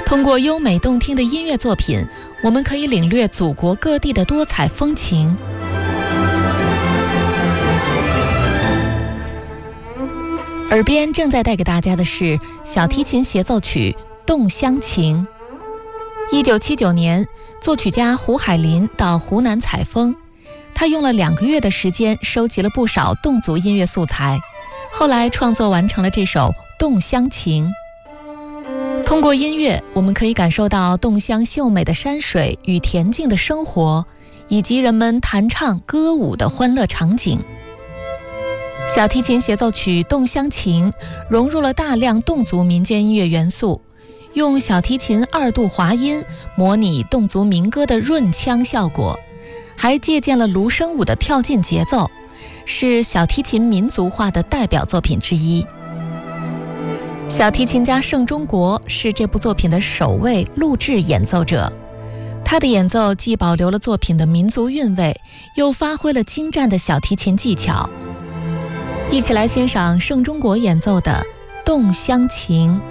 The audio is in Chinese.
通过优美动听的音乐作品，我们可以领略祖国各地的多彩风情。耳边正在带给大家的是小提琴协奏曲《动乡情》。1979年，作曲家胡海林到湖南采风，他用了2个月的时间收集了不少侗族音乐素材，后来创作完成了这首《动乡情》。通过音乐，我们可以感受到侗乡秀美的山水与恬静的生活，以及人们弹唱歌舞的欢乐场景。小提琴协奏曲《动乡情》融入了大量侗族民间音乐元素，用小提琴2度滑音模拟侗族民歌的润腔效果，还借鉴了芦笙舞的跳进节奏，是小提琴民族化的代表作品之一。小提琴家盛中国是这部作品的首位录制演奏者，他的演奏既保留了作品的民族韵味，又发挥了精湛的小提琴技巧。一起来欣赏盛中国演奏的《动乡情》。